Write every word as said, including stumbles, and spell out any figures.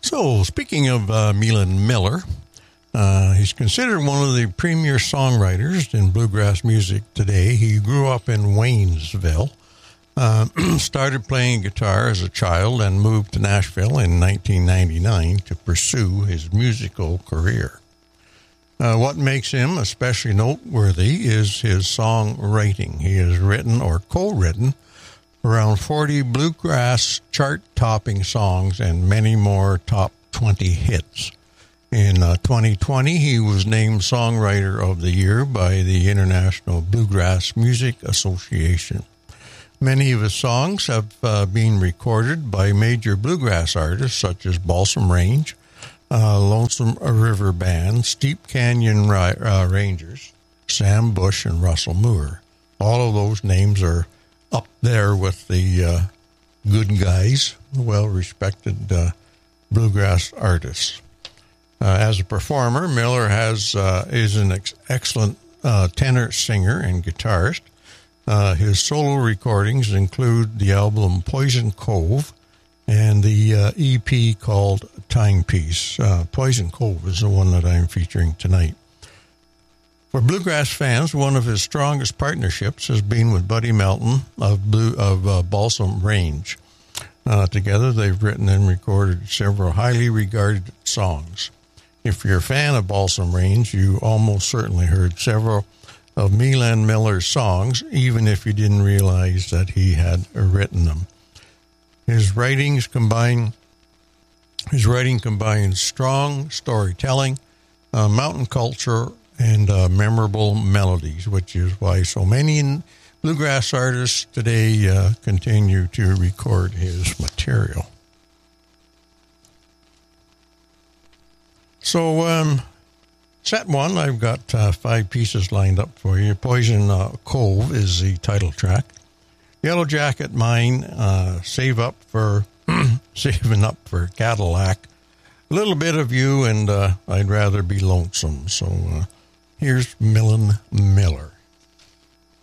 So, speaking of uh, Milan Miller, uh, he's considered one of the premier songwriters in bluegrass music today. He grew up in Waynesville, uh, started playing guitar as a child, and moved to Nashville in nineteen ninety-nine to pursue his musical career. Uh, what makes him especially noteworthy is his songwriting. He has written or co-written around forty bluegrass chart-topping songs and many more top twenty hits. In uh, twenty twenty, he was named Songwriter of the Year by the International Bluegrass Music Association. Many of his songs have uh, been recorded by major bluegrass artists such as Balsam Range, uh, Lonesome River Band, Steep Canyon Ri- uh, Rangers, Sam Bush, and Russell Moore. All of those names are up there with the uh, good guys, well-respected uh, bluegrass artists. Uh, as a performer, Miller has uh, is an ex- excellent uh, tenor singer and guitarist. Uh, his solo recordings include the album Poison Cove and the uh, E P called Timepiece. Uh, Poison Cove is the one that I'm featuring tonight. For bluegrass fans, one of his strongest partnerships has been with Buddy Melton of Blue of uh, Balsam Range. Uh, together, they've written and recorded several highly regarded songs. If you're a fan of Balsam Range, you almost certainly heard several of Milan Miller's songs, even if you didn't realize that he had written them. His writings combine his writing combines strong storytelling, uh, mountain culture, and uh, memorable melodies, which is why so many bluegrass artists today uh, continue to record his material. So, um, set one, I've got uh, five pieces lined up for you. Poison uh, Cove is the title track. Yellow Jacket Mine, uh, Save Up for Saving Up for Cadillac. A little bit of you, and uh, I'd rather be lonesome. So, uh, here's Milan Miller.